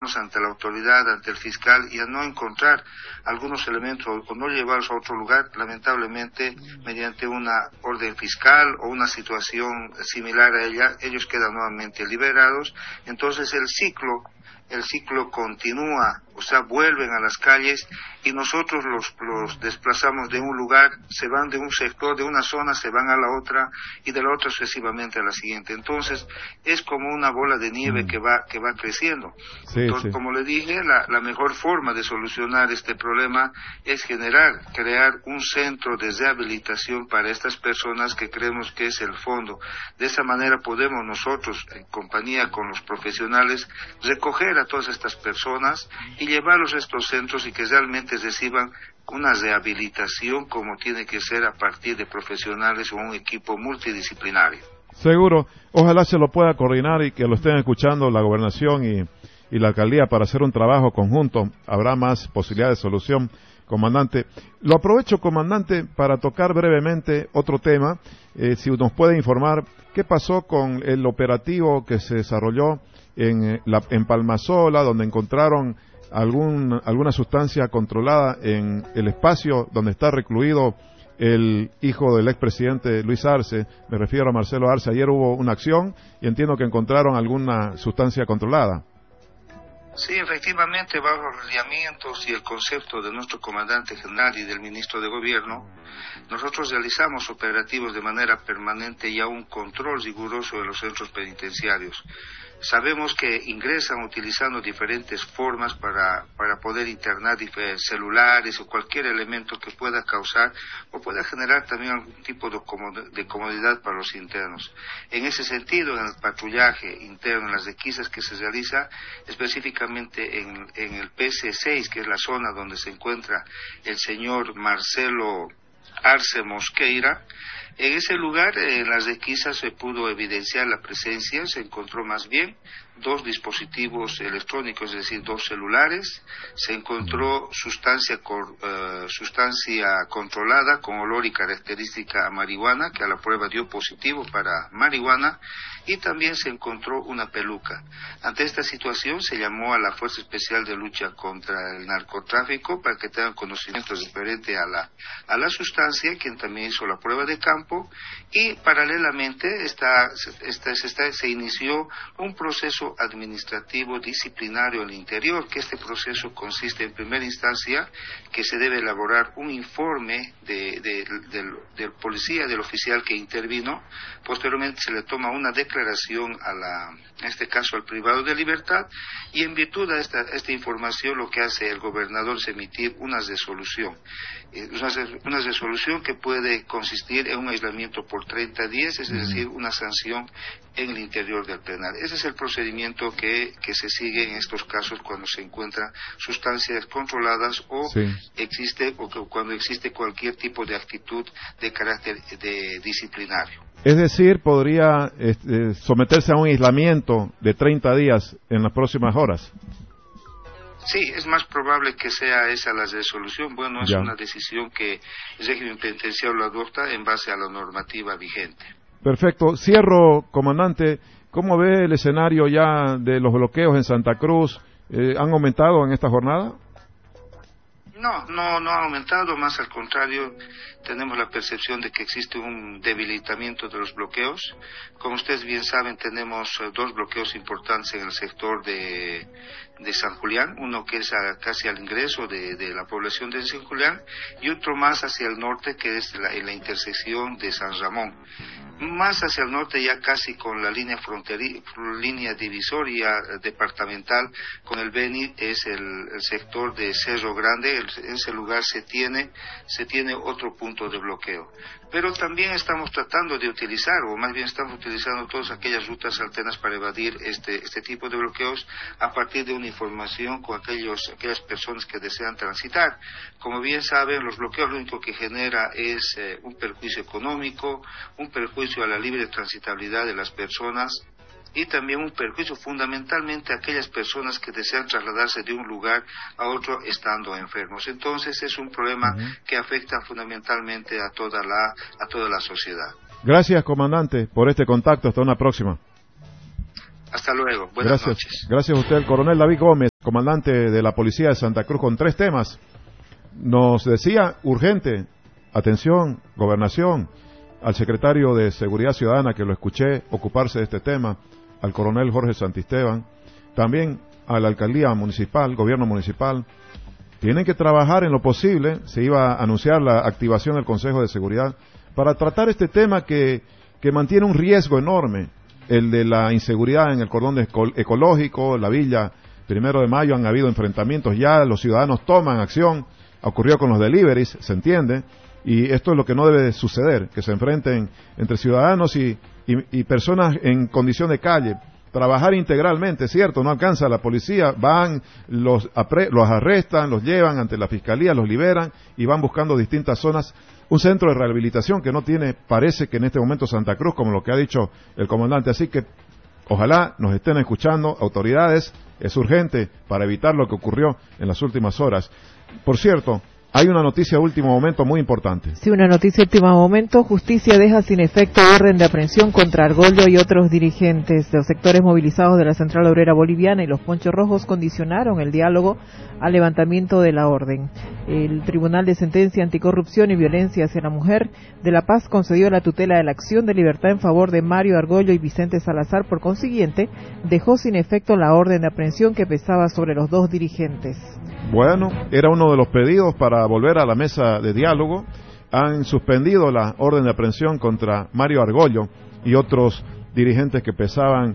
ante la autoridad, ante el fiscal, y a no encontrar algunos elementos o no llevarlos a otro lugar, lamentablemente, mediante una orden fiscal o una situación similar a ella, ellos quedan nuevamente liberados. Entonces el ciclo continúa, o sea, vuelven a las calles y nosotros los desplazamos de un lugar, se van de un sector, de una zona, se van a la otra y de la otra sucesivamente a la siguiente. Entonces, es como una bola de nieve que va creciendo. Sí, Entonces, sí. como le dije, la mejor forma de solucionar este problema es crear un centro de rehabilitación para estas personas que creemos que es el fondo. De esa manera podemos nosotros, en compañía con los profesionales, recoger a todas estas personas y llevarlos a estos centros y que realmente reciban una rehabilitación como tiene que ser a partir de profesionales o un equipo multidisciplinario. Seguro, ojalá se lo pueda coordinar y que lo estén escuchando la gobernación y la alcaldía para hacer un trabajo conjunto. Habrá más posibilidades de solución, comandante. Lo aprovecho, comandante, para tocar brevemente otro tema. Si nos puede informar qué pasó con el operativo que se desarrolló en Palmasola, donde encontraron alguna sustancia controlada en el espacio donde está recluido el hijo del expresidente Luis Arce, me refiero a Marcelo Arce. Ayer hubo una acción y entiendo que encontraron alguna sustancia controlada. Sí, efectivamente, bajo los lineamientos y el concepto de nuestro comandante general y del ministro de Gobierno, nosotros realizamos operativos de manera permanente y a un control riguroso de los centros penitenciarios. Sabemos que ingresan utilizando diferentes formas para poder internar celulares o cualquier elemento que pueda causar o pueda generar también algún tipo de comodidad para los internos. En ese sentido, en el patrullaje interno, en las requisas que se realiza, específicamente en el PC6, que es la zona donde se encuentra el señor Marcelo Arce Mosqueira, en ese lugar, en las requisas se pudo evidenciar la presencia, se encontró más bien 2 dispositivos electrónicos, es decir, 2 celulares, se encontró sustancia controlada con olor y característica a marihuana, que a la prueba dio positivo para marihuana, y también se encontró una peluca. Ante esta situación se llamó a la Fuerza Especial de Lucha contra el Narcotráfico para que tengan conocimiento referente a la sustancia, quien también hizo la prueba de campo, y paralelamente se inició un proceso administrativo disciplinario al interior, que este proceso consiste en primera instancia que se debe elaborar un informe del policía, del oficial que intervino. Posteriormente se le toma una declaración en este caso al privado de libertad, y en virtud de esta información lo que hace el gobernador es emitir una resolución que puede consistir en un aislamiento por 30 días, es decir, una sanción en el interior del penal. Ese es el procedimiento que se sigue en estos casos cuando se encuentran sustancias controladas o cuando existe cualquier tipo de actitud de carácter disciplinario. Es decir, podría someterse a un aislamiento de 30 días en las próximas horas. Sí, es más probable que sea esa la resolución. Bueno, es una decisión que el régimen penitenciario lo adopta en base a la normativa vigente. Perfecto. Cierro, comandante. ¿Cómo ve el escenario ya de los bloqueos en Santa Cruz? ¿Han aumentado en esta jornada? No ha aumentado, más al contrario, tenemos la percepción de que existe un debilitamiento de los bloqueos. Como ustedes bien saben, tenemos 2 bloqueos importantes en el sector de San Julián, uno que es casi al ingreso de la población de San Julián, y otro más hacia el norte, que es en la intersección de San Ramón. Más hacia el norte, ya casi con la línea divisoria departamental con el Beni, es el sector de Cerro Grande. En ese lugar se tiene otro punto de bloqueo. Pero también estamos tratando de utilizar, o más bien estamos utilizando todas aquellas rutas alternas para evadir este tipo de bloqueos a partir de una información con aquellas personas que desean transitar. Como bien saben, los bloqueos lo único que genera es un perjuicio económico, un perjuicio a la libre transitabilidad de las personas, y también un perjuicio fundamentalmente a aquellas personas que desean trasladarse de un lugar a otro estando enfermos. Entonces es un problema que afecta fundamentalmente a toda la sociedad. Gracias, comandante, por este contacto. Hasta una próxima. Hasta luego. Buenas noches. Gracias a usted, el coronel David Gómez. comandante de la Policía de Santa Cruz, con 3 temas. Nos decía, urgente, atención, gobernación, al secretario de Seguridad Ciudadana, que lo escuché ocuparse de este tema, al coronel Jorge Santisteban, también a la alcaldía municipal, gobierno municipal. Tienen que trabajar en lo posible. Se iba a anunciar la activación del Consejo de Seguridad para tratar este tema que mantiene un riesgo enorme, el de la inseguridad en el cordón ecológico, la villa 1 de Mayo. Han habido enfrentamientos ya, los ciudadanos toman acción, ocurrió con los deliveries, se entiende, y esto es lo que no debe suceder, que se enfrenten entre ciudadanos y personas en condición de calle. Trabajar integralmente, cierto, no alcanza la policía, van, los arrestan, los llevan ante la fiscalía, los liberan y van buscando distintas zonas. Un centro de rehabilitación que no tiene, parece que en este momento Santa Cruz, como lo que ha dicho el comandante. Así que ojalá nos estén escuchando autoridades, es urgente para evitar lo que ocurrió en las últimas horas. Por cierto, hay una noticia de último momento muy importante. Sí, una noticia de último momento. Justicia deja sin efecto orden de aprehensión contra Argollo y otros dirigentes. Los sectores movilizados de la Central Obrera Boliviana y los Ponchos Rojos condicionaron el diálogo al levantamiento de la orden. El Tribunal de Sentencia Anticorrupción y Violencia hacia la Mujer de La Paz concedió la tutela de la acción de libertad en favor de Mario Argollo y Vicente Salazar. Por consiguiente, dejó sin efecto la orden de aprehensión que pesaba sobre los 2 dirigentes. Bueno, era uno de los pedidos para volver a la mesa de diálogo. Han suspendido la orden de aprehensión contra Mario Argollo y otros dirigentes que pesaban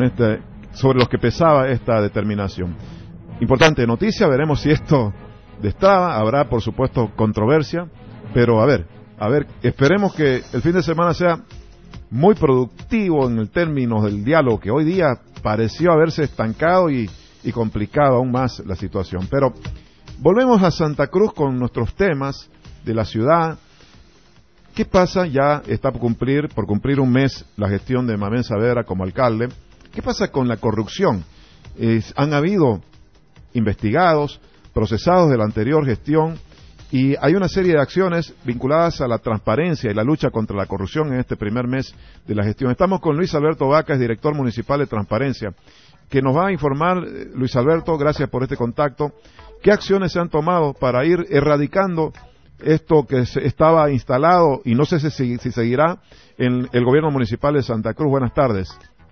sobre los que pesaba esta determinación. Importante noticia, veremos si esto destraba, habrá por supuesto controversia, pero a ver, esperemos que el fin de semana sea muy productivo en el término del diálogo, que hoy día pareció haberse estancado y complicado aún más la situación. Pero volvemos a Santa Cruz con nuestros temas de la ciudad. ¿Qué pasa? Ya está por cumplir un mes la gestión de Mamén Saavedra como alcalde. ¿Qué pasa con la corrupción? Han habido investigados, procesados de la anterior gestión, y hay una serie de acciones vinculadas a la transparencia y la lucha contra la corrupción en este primer mes de la gestión. Estamos con Luis Alberto Vacas, director municipal de Transparencia, que nos va a informar. Luis Alberto, gracias por este contacto. ¿Qué acciones se han tomado para ir erradicando esto que estaba instalado y no sé si seguirá en el gobierno municipal de Santa Cruz? Buenas tardes.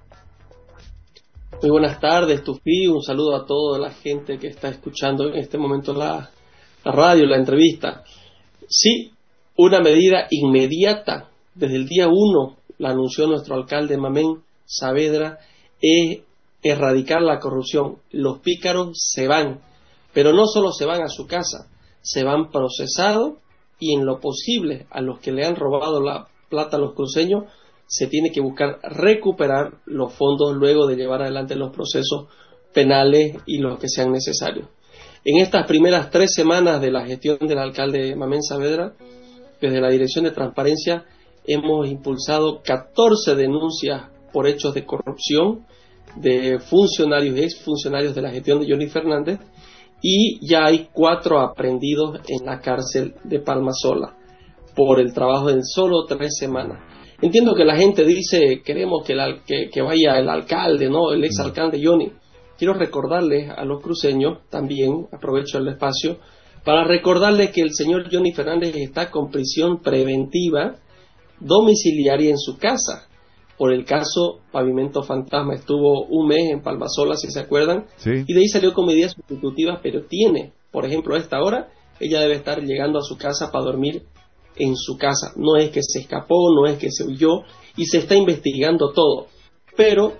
Muy buenas tardes, Tufi. Un saludo a toda la gente que está escuchando en este momento la radio, la entrevista. Sí, una medida inmediata, desde el día 1, la anunció nuestro alcalde Mamén Saavedra, es erradicar la corrupción. Los pícaros se van, pero no solo se van a su casa, se van procesados y en lo posible a los que le han robado la plata a los cruceños se tiene que buscar recuperar los fondos luego de llevar adelante los procesos penales y los que sean necesarios. En estas primeras 3 semanas de la gestión del alcalde Mamén Saavedra, desde la Dirección de Transparencia hemos impulsado 14 denuncias por hechos de corrupción de funcionarios y exfuncionarios de la gestión de Johnny Fernández, y ya hay 4 aprehendidos en la cárcel de Palmasola por el trabajo en solo 3 semanas. Entiendo que la gente dice, queremos que vaya el alcalde, ¿no? El exalcalde Johnny. Quiero recordarles a los cruceños, también aprovecho el espacio, para recordarles que el señor Johnny Fernández está con prisión preventiva domiciliaria en su casa. Por el caso Pavimento Fantasma, estuvo un mes en Palmasola, si se acuerdan, sí. Y de ahí salió con medidas sustitutivas, pero tiene, por ejemplo, a esta hora, ella debe estar llegando a su casa para dormir en su casa. No es que se escapó, no es que se huyó, y se está investigando todo. Pero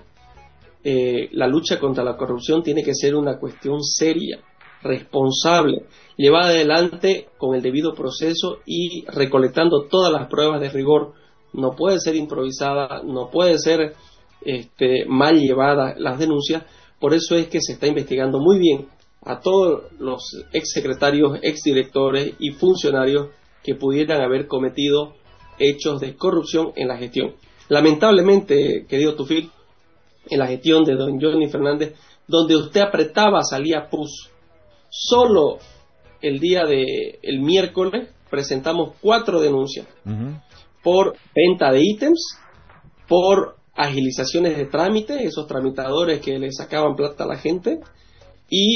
la lucha contra la corrupción tiene que ser una cuestión seria, responsable, llevada adelante con el debido proceso y recolectando todas las pruebas de rigor. No puede ser improvisada, no puede ser mal llevada las denuncias. Por eso es que se está investigando muy bien a todos los exsecretarios, exdirectores y funcionarios que pudieran haber cometido hechos de corrupción en la gestión. Lamentablemente, querido Tufil, en la gestión de don Johnny Fernández, donde usted apretaba salía pus. Solo el miércoles presentamos 4 denuncias. Por venta de ítems, por agilizaciones de trámites, esos tramitadores que le sacaban plata a la gente, y